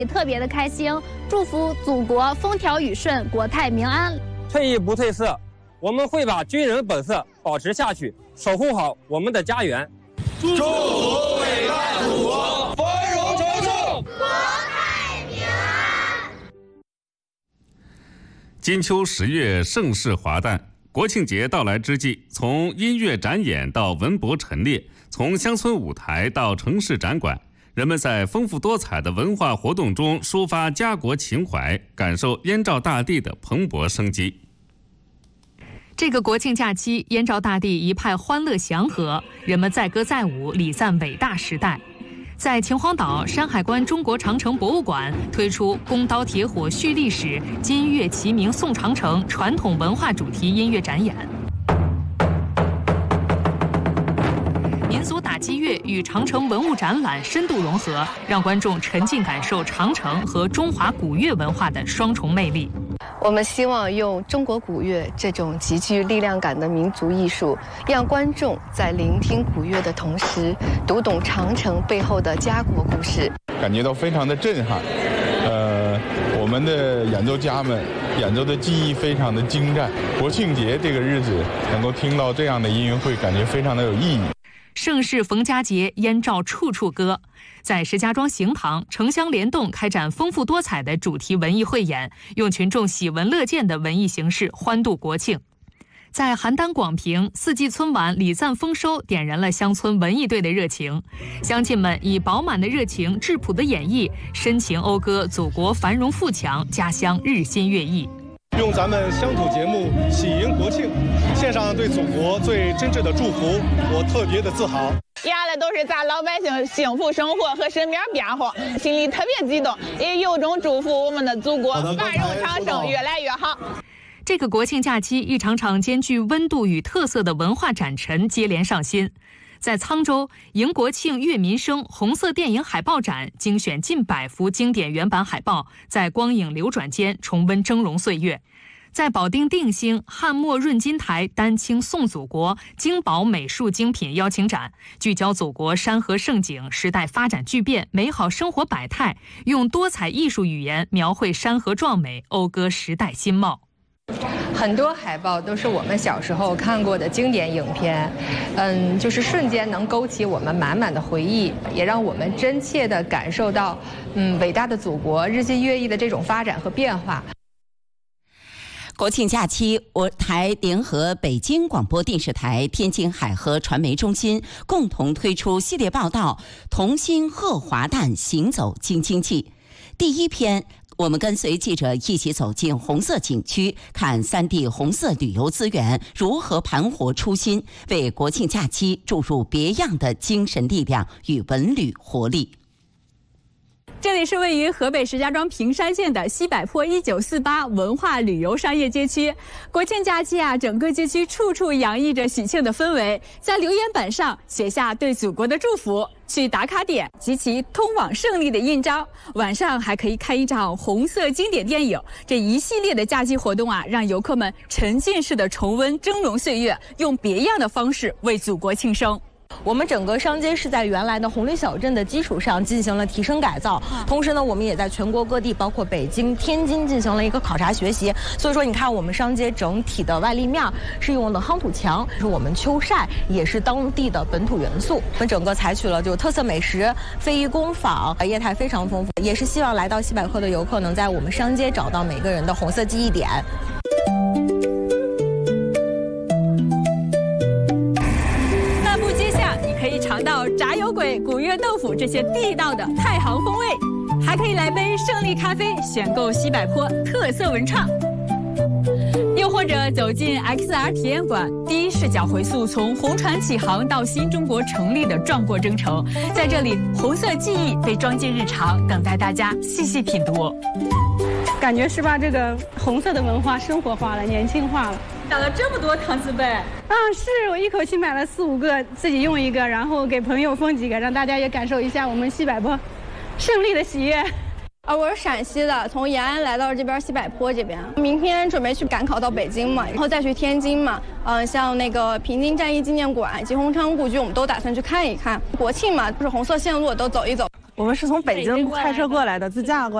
也特别的开心，祝福祖国风调雨顺，国泰民安。 退役不退色，我们会把军人本色保持下去，守护好我们的家园。 祝福伟大祖国繁荣昌盛， 国泰民安。 金秋10月，盛世华诞。国庆节到来之际，从音乐展演到文博陈列，从乡村舞台到城市展馆，人们在丰富多彩的文化活动中抒发家国情怀，感受燕赵大地的蓬勃生机。 这个国庆假期，燕赵大地一派欢乐祥和，人们载歌载舞，礼赞伟大时代。在秦皇岛山海关中国长城博物馆推出弓刀铁火续历史，金乐齐鸣颂长城传统文化主题音乐展演。民族打击乐与长城文物展览深度融合，让观众沉浸感受长城和中华古乐文化的双重魅力。 我们希望用中国古乐这种极具力量感的民族艺术，让观众在聆听古乐的同时，读懂长城背后的家国故事， 感觉到非常的震撼。我们的演奏家们演奏的技艺非常的精湛。国庆节这个日子能够听到这样的音乐会，感觉非常的有意义。 盛世逢佳节，燕赵处处歌。在石家庄行堂，城乡联动开展丰富多彩的主题文艺汇演，用群众喜闻乐见的文艺形式欢度国庆。在邯郸广平，四季春晚礼赞丰收，点燃了乡村文艺队的热情。乡亲们以饱满的热情、质朴的演绎，深情讴歌祖国繁荣富强，家乡日新月异。 用咱们乡土节目喜迎国庆，献上对祖国最真挚的祝福，我特别的自豪。 演的都是咱老百姓幸福生活和身边变化，心里特别激动，也有种祝福我们的祖国繁荣昌盛，越来越好。 这个国庆假期，一场场兼具温度与特色的文化展陈接连上新。在沧州，迎国庆悦民生红色电影海报展精选近100幅经典原版海报，在光影流转间重温峥嵘岁月。在保定定兴汉末润金台丹青宋祖国精宝美术精品邀请展，聚焦祖国山河盛景、时代发展巨变、美好生活百态，用多彩艺术语言描绘山河壮美，讴歌时代新貌。 很多海报都是我们小时候看过的经典影片，就是瞬间能勾起我们满满的回忆，也让我们真切地感受到，伟大的祖国日新月异的这种发展和变化。 国庆假期，我台联合北京广播电视台、天津海河传媒中心共同推出系列报道《同心贺华诞，行走京津冀》。第一篇，我们跟随记者一起走进红色景区，看3地红色旅游资源如何盘活初心，为国庆假期注入别样的精神力量与文旅活力。 这里是位于河北石家庄平山县的西柏坡1948文化旅游商业街区。国庆假期整个街区处处洋溢着喜庆的氛围，在留言板上写下对祖国的祝福，去打卡点及其通往胜利的印章。晚上还可以看一场红色经典电影。这一系列的假期活动让游客们沉浸式的重温峥嵘岁月，用别样的方式为祖国庆生。 我们整个商街是在原来的红绿小镇的基础上进行了提升改造，同时呢，我们也在全国各地，包括北京、天津进行了一个考察学习。所以说，你看我们商街整体的外立面是用的夯土墙，是我们秋晒，也是当地的本土元素。我们整个采取了就特色美食、非遗工坊，业态非常丰富，也是希望来到西柏坡的游客能在我们商街找到每个人的红色记忆点。 可以尝到炸油粿、古越豆腐这些地道的太行风味，还可以来杯胜利咖啡，选购西柏坡特色文创。又或者走进 XR 体验馆，第一视角回溯从红船起航到新中国成立的壮阔征程，在这里红色记忆被装进日常，等待大家细细品读。 感觉是把这个红色的文化生活化了，年轻化了。 打了这么多汤字辈是我一口气买了4、5个，自己用一个，然后给朋友封几个，让大家也感受一下我们西柏坡胜利的喜悦。 我是陕西的，从延安来到这边西柏坡这边，明天准备去赶考到北京嘛，然后再去天津嘛。像那个平津战役纪念馆以及红昌故居，我们都打算去看一看。国庆嘛，就是红色线路都走一走。 我们是从北京开车过来的，自驾过来。